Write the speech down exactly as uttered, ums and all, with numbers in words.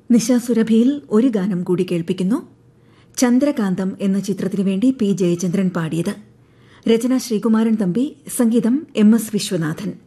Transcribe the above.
നിശാസുരഭിയിൽ ഒരു ഗാനം കൂടി കേൾപ്പിക്കുന്നു. ചന്ദ്രകാന്തം എന്ന ചിത്രത്തിനു വേണ്ടി പി ജയചന്ദ്രൻ പാടിയത്. രചന ശ്രീകുമാരൻ തമ്പി, സംഗീതം എം എസ് വിശ്വനാഥൻ.